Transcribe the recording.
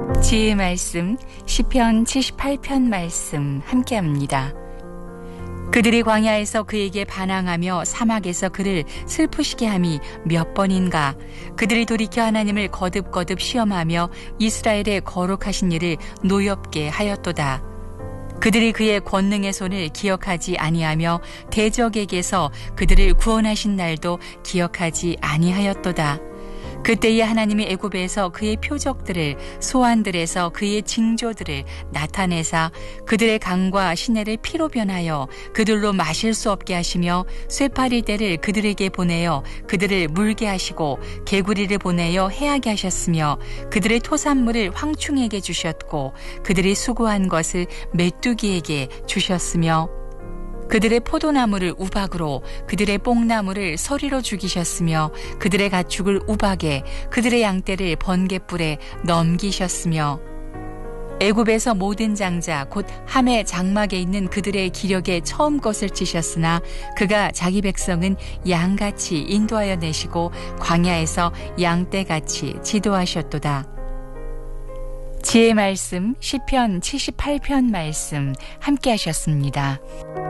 지혜의 말씀 시편 78편 말씀 함께합니다. 그들이 광야에서 그에게 반항하며 사막에서 그를 슬프시게 함이 몇 번인가. 그들이 돌이켜 하나님을 거듭거듭 시험하며 이스라엘의 거룩하신 일을 노엽게 하였도다. 그들이 그의 권능의 손을 기억하지 아니하며 대적에게서 그들을 구원하신 날도 기억하지 아니하였도다. 그때에 하나님이 애굽에서 그의 표적들을, 소환들에서 그의 징조들을 나타내사 그들의 강과 시내를 피로 변하여 그들로 마실 수 없게 하시며 쇠파리 떼를 그들에게 보내어 그들을 물게 하시고 개구리를 보내어 해하게 하셨으며 그들의 토산물을 황충에게 주셨고 그들이 수고한 것을 메뚜기에게 주셨으며 그들의 포도나무를 우박으로 그들의 뽕나무를 서리로 죽이셨으며 그들의 가축을 우박에 그들의 양떼를 번갯불에 넘기셨으며 애굽에서 모든 장자 곧 함의 장막에 있는 그들의 기력에 처음 것을 치셨으나 그가 자기 백성은 양같이 인도하여 내시고 광야에서 양떼같이 지도하셨도다. 지혜의 말씀 시편 78편 말씀 함께 하셨습니다.